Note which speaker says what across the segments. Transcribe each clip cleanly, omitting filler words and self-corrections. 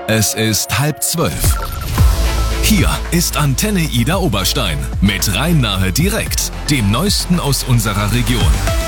Speaker 1: Es ist 11:30. Hier ist Antenne Ida Oberstein mit Rhein-Nahe direkt, dem Neuesten aus unserer Region.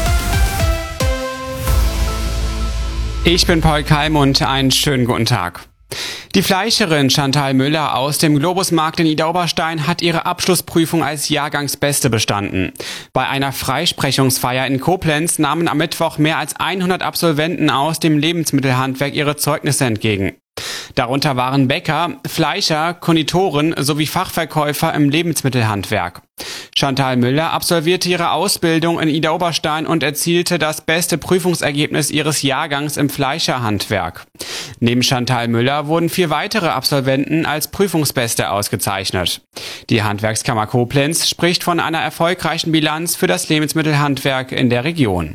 Speaker 2: Ich bin Paul Kalm und einen schönen guten Tag. Die Fleischerin Chantal Müller aus dem Globusmarkt in Ida Oberstein hat ihre Abschlussprüfung als Jahrgangsbeste bestanden. Bei einer Freisprechungsfeier in Koblenz nahmen am Mittwoch mehr als 100 Absolventen aus dem Lebensmittelhandwerk ihre Zeugnisse entgegen. Darunter waren Bäcker, Fleischer, Konditoren sowie Fachverkäufer im Lebensmittelhandwerk. Chantal Müller absolvierte ihre Ausbildung in Ida Oberstein und erzielte das beste Prüfungsergebnis ihres Jahrgangs im Fleischerhandwerk. Neben Chantal Müller wurden 4 weitere Absolventen als Prüfungsbeste ausgezeichnet. Die Handwerkskammer Koblenz spricht von einer erfolgreichen Bilanz für das Lebensmittelhandwerk in der Region.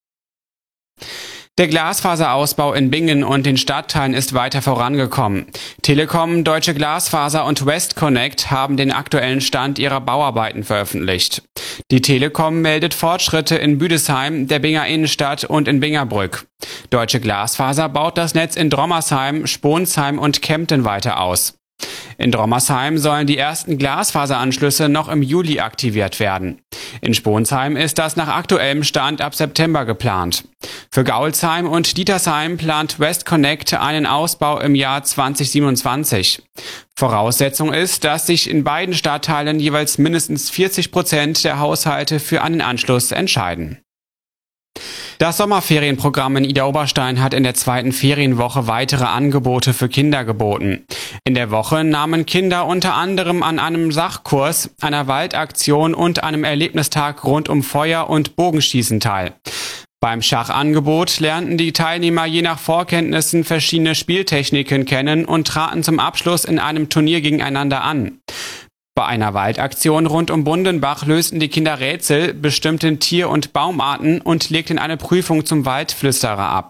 Speaker 2: Der Glasfaserausbau in Bingen und den Stadtteilen ist weiter vorangekommen. Telekom, Deutsche Glasfaser und Westconnect haben den aktuellen Stand ihrer Bauarbeiten veröffentlicht. Die Telekom meldet Fortschritte in Büdesheim, der Binger Innenstadt und in Bingerbrück. Deutsche Glasfaser baut das Netz in Drommersheim, Sponsheim und Kempten weiter aus. In Drommersheim sollen die ersten Glasfaseranschlüsse noch im Juli aktiviert werden. In Sponsheim ist das nach aktuellem Stand ab September geplant. Für Gaulsheim und Dietersheim plant Westconnect einen Ausbau im Jahr 2027. Voraussetzung ist, dass sich in beiden Stadtteilen jeweils mindestens 40% der Haushalte für einen Anschluss entscheiden. Das Sommerferienprogramm in Ida Oberstein hat in der 2. Ferienwoche weitere Angebote für Kinder geboten. In der Woche nahmen Kinder unter anderem an einem Sachkurs, einer Waldaktion und einem Erlebnistag rund um Feuer- und Bogenschießen teil. Beim Schachangebot lernten die Teilnehmer je nach Vorkenntnissen verschiedene Spieltechniken kennen und traten zum Abschluss in einem Turnier gegeneinander an. Bei einer Waldaktion rund um Bundenbach lösten die Kinder Rätsel, bestimmten Tier- und Baumarten und legten eine Prüfung zum Waldflüsterer ab.